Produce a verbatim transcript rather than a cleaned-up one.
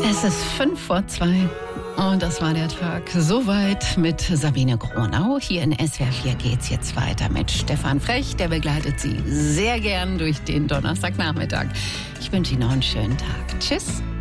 Es ist fünf vor zwei und das war der Tag. Soweit mit Sabine Gronau. Hier in S W R vier geht's jetzt weiter mit Stefan Frech. Der begleitet Sie sehr gern durch den Donnerstagnachmittag. Ich wünsche Ihnen noch einen schönen Tag. Tschüss.